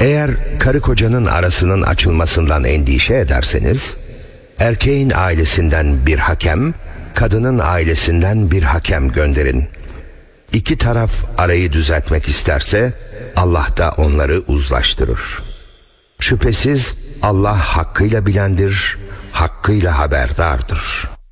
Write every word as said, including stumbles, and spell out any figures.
Eğer karı kocanın arasının açılmasından endişe ederseniz, erkeğin ailesinden bir hakem, kadının ailesinden bir hakem gönderin. İki taraf arayı düzeltmek isterse, Allah da onları uzlaştırır. Şüphesiz Allah hakkıyla bilendir, hakkıyla haberdardır.